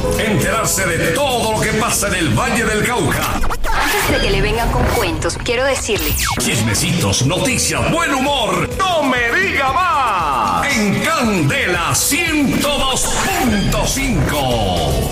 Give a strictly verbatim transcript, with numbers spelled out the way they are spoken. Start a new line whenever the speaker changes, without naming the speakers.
Enterarse de todo lo que pasa en el Valle del Cauca.
Antes de que le vengan con cuentos, quiero decirle:
Chismecitos, noticias, buen humor. ¡No me diga más! En Candela ciento dos punto cinco.